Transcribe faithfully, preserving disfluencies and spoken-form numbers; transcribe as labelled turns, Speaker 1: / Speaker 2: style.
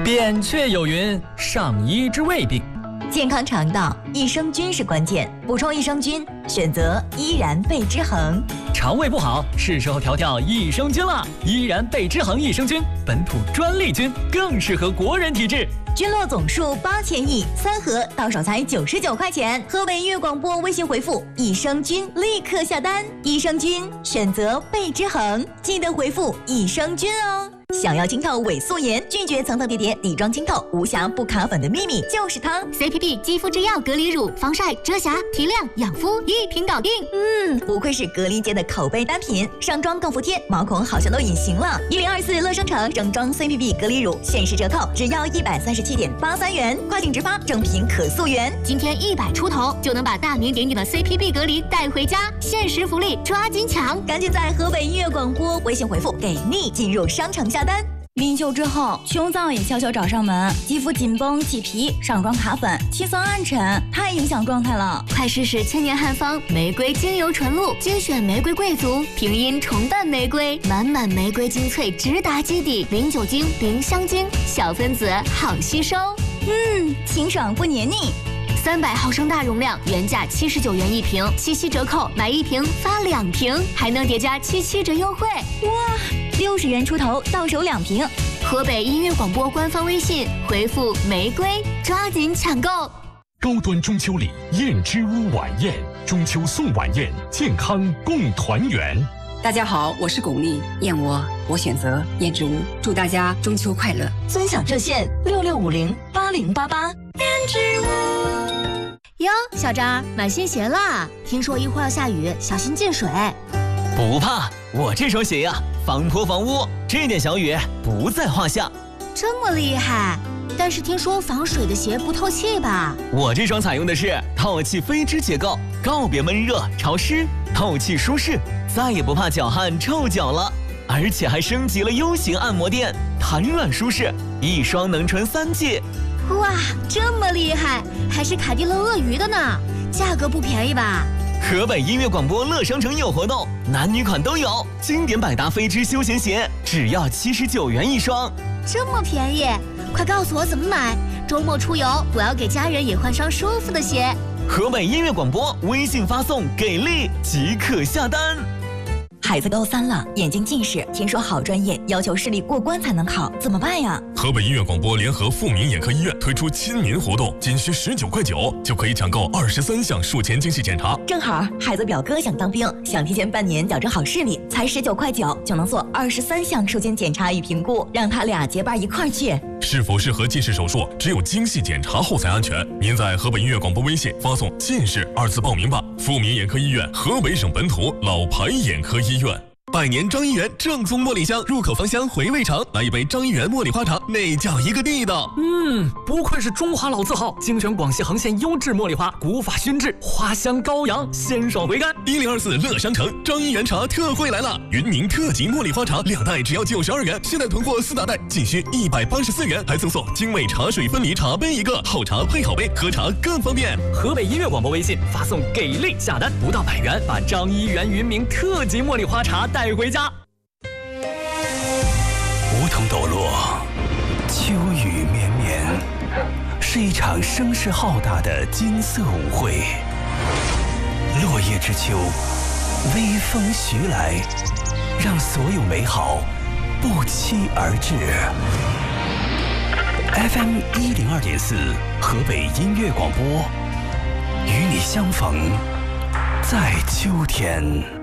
Speaker 1: 扁鹊有云：上医之未病。
Speaker 2: 健康肠道，益生菌是关键。补充益生菌，选择依然贝之恒。
Speaker 1: 肠胃不好，是时候调调益生菌了。依然贝之恒益生菌，本土专利菌，更适合国人体质。
Speaker 2: 菌落总数八千亿，三盒到手才九十九块钱。河北音乐广播微信回复“益生菌”，立刻下单。益生菌选择贝之恒，记得回复“益生菌”哦。想要清透伪素颜，拒绝层层叠叠底妆清透，无瑕不卡粉的秘密就是它。
Speaker 3: C P P 肌肤之钥隔离乳，防晒、遮瑕、提亮、养肤一瓶搞定。
Speaker 2: 嗯，不愧是隔离界的口碑单品，上妆更服帖，毛孔好像都隐形了。一零二四乐生城整装 C P P 隔离乳限时折扣，只要一百三十七点八三元，跨境直发，正品可溯源。
Speaker 3: 今天一百出头就能把大名鼎鼎的 C P P 隔离带回家，限时福利，抓紧抢！
Speaker 2: 赶紧在河北音乐广播微信回复“给力”进入商城下单。临秋之后，胸燥也悄悄找上门，肌肤紧绷起皮，上妆卡粉，气色暗沉，太影响状态了。
Speaker 3: 快试试千年汉方玫瑰精油纯露，精选玫瑰贵族，平阴重瓣玫瑰，满满玫瑰精粹直达基底，零酒精、零香精，小分子好吸收。
Speaker 2: 嗯，清爽不黏腻。
Speaker 3: 三百毫升大容量，原价七十九元一瓶，七夕折扣买一瓶发两瓶，还能叠加七七折优惠。
Speaker 2: 哇，六十元出头到手两瓶。
Speaker 3: 河北音乐广播官方微信回复玫瑰，抓紧抢购。
Speaker 4: 高端中秋礼燕之屋晚宴，中秋送晚宴，健康共团圆。
Speaker 5: 大家好，我是巩俐，燕窝我选择燕之屋，祝大家中秋快乐。
Speaker 2: 尊享热线六六五零八零八八。燕之屋。
Speaker 3: 哟，小张买新鞋啦！听说一会儿要下雨，小心进水。
Speaker 6: 不怕，我这双鞋呀，防泼防污，这点小雨不在话下。
Speaker 3: 这么厉害？但是听说防水的鞋不透气吧？
Speaker 6: 我这双采用的是透气飞织结构，告别闷热潮湿，透气舒适，再也不怕脚汗臭脚了。而且还升级了 U 型按摩垫，弹软舒适，一双能穿三季。
Speaker 3: 哇，这么厉害，还是凯迪勒鳄鱼的呢，价格不便宜吧？
Speaker 6: 河北音乐广播乐商城有活动，男女款都有，经典百搭飞织休闲鞋只要七十九元一双，
Speaker 3: 这么便宜，快告诉我怎么买！周末出游，我要给家人也换双舒服的鞋。
Speaker 6: 河北音乐广播微信发送“给力”即可下单。
Speaker 2: 孩子高三了，眼睛近视，听说好专业要求视力过关才能考，怎么办呀？
Speaker 4: 河北音乐广播联合富民眼科医院推出亲民活动，仅需十九块九就可以抢购二十三项术前精细检查。
Speaker 2: 正好孩子表哥想当兵，想提前半年矫正好视力，才十九块九就能做二十三项术前检查与评估，让他俩结伴一块儿去。
Speaker 4: 是否适合近视手术，只有精细检查后才安全。您在河北音乐广播微信发送“近视”二字报名吧。富民眼科医院，河北省本土老牌眼科医院。百年张一元正宗茉莉香，入口芳香，回味长。来一杯张一元茉莉花茶，那叫一个地道。
Speaker 1: 嗯，不愧是中华老字号，精选广西横县优质茉莉花，古法熏制，花香高扬，鲜爽回甘。
Speaker 4: 一零二四乐商城张一元茶特惠来了，云茗特级茉莉花茶两袋只要九十二元，现在囤货四大袋仅需一百八十四元，还赠送精美茶水分离茶杯一个，好茶配好杯，喝茶更方便。
Speaker 1: 河北音乐广播微信发送“给力”下单，不到百元，把张一元云茗特级茉莉花茶带回家。
Speaker 7: 梧桐抖落，秋雨绵绵，是一场声势浩大的金色舞会。落叶之秋，微风徐来，让所有美好不期而至。F M 一零二点四，河北音乐广播，与你相逢在秋天。